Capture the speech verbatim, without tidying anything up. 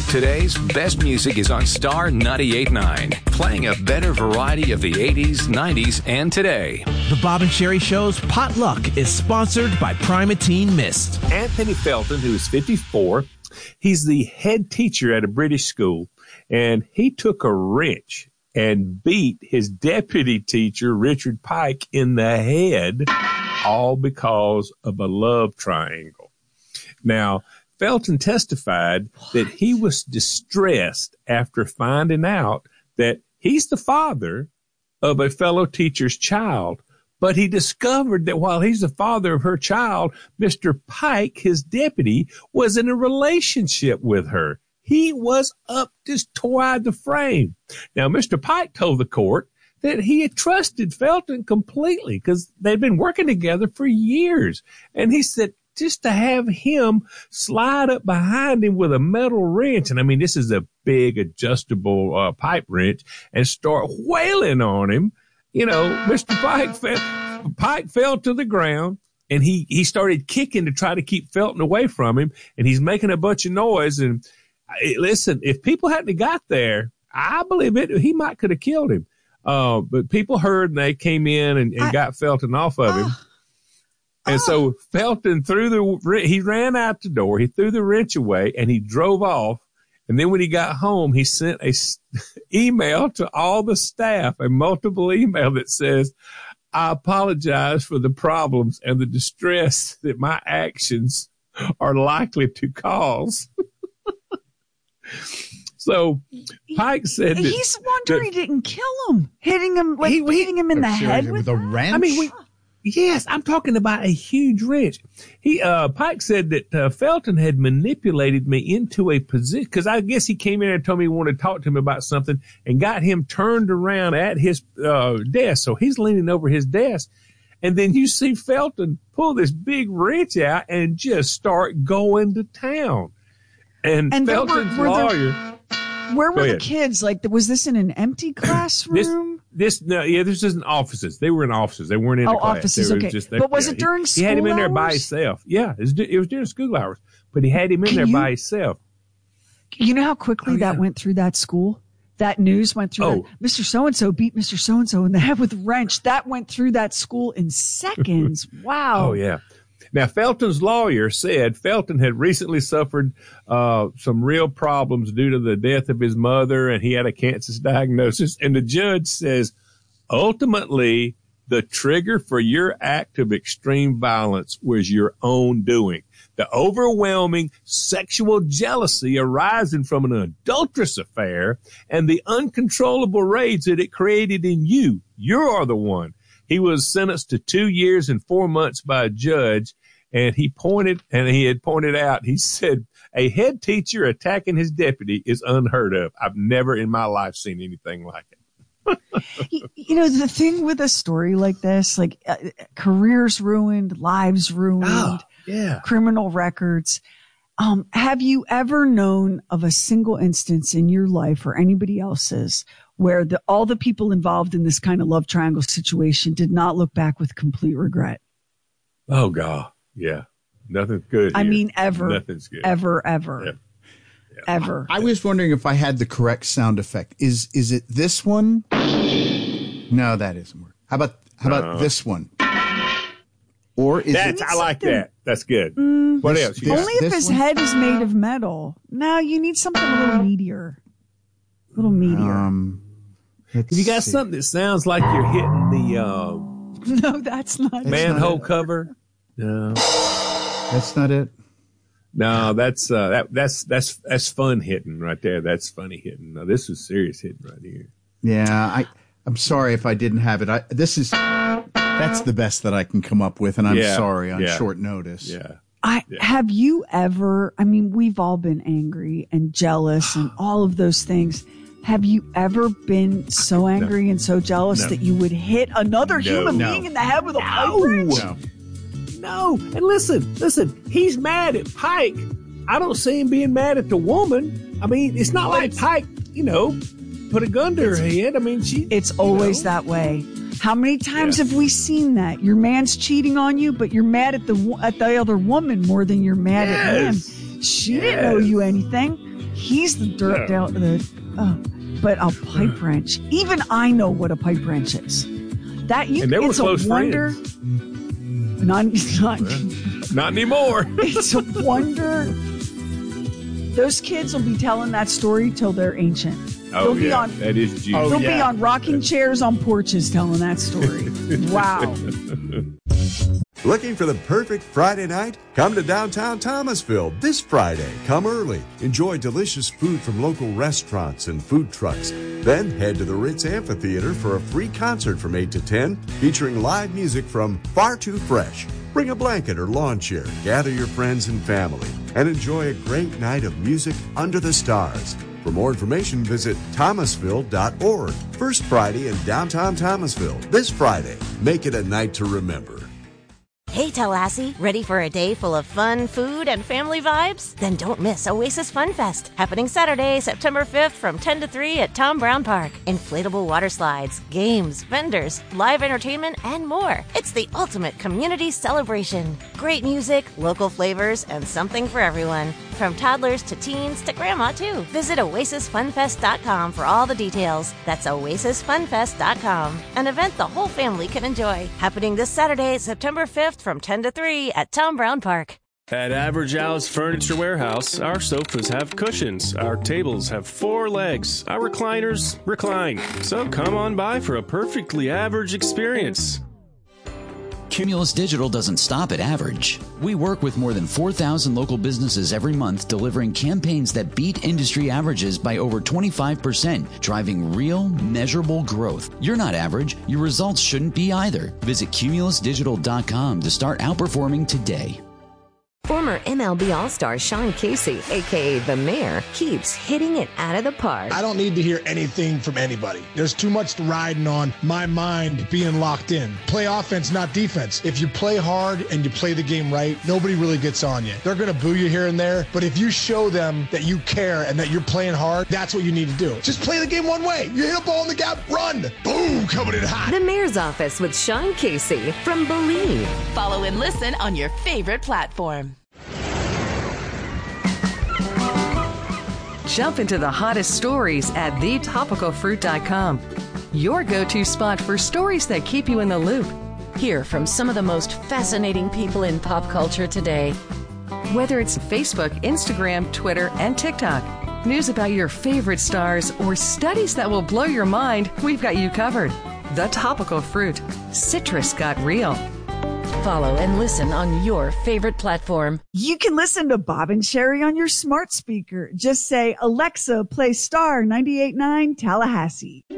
Today's best music is on Star ninety-eight point nine, playing a better variety of the eighties, nineties, and today. The Bob and Sherry Show's Potluck is sponsored by Primatene Mist. Anthony Felton, who is fifty-four, he's the head teacher at a British school, and he took a wrench and beat his deputy teacher, Richard Pike, in the head, all because of a love triangle. Now, Felton testified that he was distressed after finding out that he's the father of a fellow teacher's child, but he discovered that while he's the father of her child, Mister Pike, his deputy, was in a relationship with her. He was up just toward the frame. Now, Mister Pike told the court that he had trusted Felton completely because they'd been working together for years. And he said, just to have him slide up behind him with a metal wrench, and I mean, this is a big adjustable uh, pipe wrench, and start wailing on him, you know, Mister Pike fell, Pike fell to the ground, and he, he started kicking to try to keep Felton away from him, and he's making a bunch of noise. And I, listen, if people hadn't got there, I believe it, he might could have killed him. Uh, but people heard, and they came in and, and I, got Felton off of him. Uh, And so Felton threw the, he ran out the door, he threw the wrench away, and he drove off. And then when he got home, he sent a email to all the staff, a multiple email that says, I apologize for the problems and the distress that my actions are likely to cause. So Pike said that, he's wondering he didn't kill him, hitting him, like he, hitting him in the head with a wrench. I mean, we, Yes, I'm talking about a huge wrench. He, uh, Pike said that uh, Felton had manipulated me into a position, because I guess he came in and told me he wanted to talk to him about something and got him turned around at his uh, desk. So he's leaning over his desk. And then you see Felton pull this big wrench out and just start going to town. And, and Felton's were, were lawyer. There, where were the kids? Like, was this in an empty classroom? This, This no, yeah, this isn't offices. They were in offices. They weren't in oh, the class. offices, they okay. Just, they, but was yeah, it during he, school He had him in hours? there by himself. Yeah, it was, it was during school hours, but he had him in Can there you, by himself. You know how quickly oh, that yeah. went through that school? That news went through. Oh. That, Mister So-and-so beat Mister So-and-so in the head with a wrench. That went through that school in seconds. Wow. Oh, yeah. Now, Felton's lawyer said Felton had recently suffered uh, some real problems due to the death of his mother, and he had a cancer diagnosis. And the judge says, ultimately, the trigger for your act of extreme violence was your own doing. The overwhelming sexual jealousy arising from an adulterous affair and the uncontrollable rage that it created in you. You are the one. He was sentenced to two years and four months by a judge, and he pointed, and he had pointed out, he said, a head teacher attacking his deputy is unheard of. I've never in my life seen anything like it. you, you know, the thing with a story like this, like uh, careers ruined, lives ruined, oh, yeah. criminal records. Um, have you ever known of a single instance in your life or anybody else's where the, all the people involved in this kind of love triangle situation did not look back with complete regret? Oh, God. Yeah. Nothing's good I here. mean, ever, Nothing's good. ever, ever, yeah. Yeah. ever. I was wondering if I had the correct sound effect. Is is it this one? No, that isn't working. How about how no. about this one? Or is That's, it? I like that. That's good. Mm, what this, else? This, Only if this his one? head is made of metal. No, you need something a little meatier. A little meatier. Um, Have you got see. something that sounds like you're hitting the uh, no, that's not That's manhole not cover? No. That's not it. No, that's uh, that that's that's that's fun hitting right there. That's funny hitting. No, this is serious hitting right here. Yeah, I I'm sorry if I didn't have it. I this is that's the best that I can come up with, and I'm Yeah, sorry on yeah. short notice. Yeah. I Yeah. have you ever, I mean, we've all been angry and jealous and all of those things. Have you ever been so angry No. and so jealous No. that you would hit another No. human No. being in the head with a pipe No. wrench? No. No. And listen, listen, he's mad at Pike. I don't see him being mad at the woman. I mean, it's not like Pike, you know, put a gun to her head. I mean, she. It's always know. that way. How many times Yeah. have we seen that? Your man's cheating on you, but you're mad at the wo- at the other woman more than you're mad Yes. at him. She didn't Yes. owe you anything. He's the dirt Yeah. down the. Uh, but a pipe wrench. Even I know what a pipe wrench is. That you. And they were it's close a wonder. friends. Not, not, Not anymore. it's a wonder. Those kids will be telling that story till they're ancient. Oh, They'll be yeah. on. That is juicy. Oh, They'll be yeah. on rocking chairs on porches telling that story. Wow. Looking for the perfect Friday night? Come to downtown Thomasville this Friday. Come early. Enjoy delicious food from local restaurants and food trucks. Then head to the Ritz Amphitheater for a free concert from eight to ten, featuring live music from Far Too Fresh. Bring a blanket or lawn chair, gather your friends and family, and enjoy a great night of music under the stars. For more information, visit thomasville dot org. First Friday in downtown Thomasville this Friday. Make it a night to remember. Hey Tallahassee, ready for a day full of fun, food, and family vibes? Then don't miss Oasis Fun Fest, happening Saturday, September fifth from ten to three at Tom Brown Park. Inflatable water slides, games, vendors, live entertainment, and more. It's the ultimate community celebration. Great music, local flavors, and something for everyone. From toddlers to teens to grandma, too. Visit oasis fun fest dot com for all the details. That's oasis fun fest dot com. An event the whole family can enjoy. Happening this Saturday, September fifth from ten to three at Tom Brown Park. At Average Al's Furniture Warehouse, our sofas have cushions, our tables have four legs, our recliners recline. So come on by for a perfectly average experience. Cumulus Digital doesn't stop at average. We work with more than four thousand local businesses every month, delivering campaigns that beat industry averages by over twenty-five percent, driving real, measurable growth. You're not average. Your results shouldn't be either. Visit cumulus digital dot com to start outperforming today. Former M L B All-Star Sean Casey, a k a. The Mayor, keeps hitting it out of the park. I don't need to hear anything from anybody. There's too much riding on my mind being locked in. Play offense, not defense. If you play hard and you play the game right, nobody really gets on you. They're going to boo you here and there, but if you show them that you care and that you're playing hard, that's what you need to do. Just play the game one way. You hit a ball in the gap, run. Boom, coming in hot. The Mayor's Office with Sean Casey from Believe. Follow and listen on your favorite platform. Jump into the hottest stories at the topical fruit dot com. Your go-to spot for stories that keep you in the loop. Hear from some of the most fascinating people in pop culture today. Whether it's Facebook, Instagram, Twitter, and TikTok, news about your favorite stars, or studies that will blow your mind, we've got you covered. The Topical Fruit. Citrus got real. Follow and listen on your favorite platform. You can listen to Bob and Sherry on your smart speaker. Just say, Alexa, play Star ninety-eight point nine Tallahassee.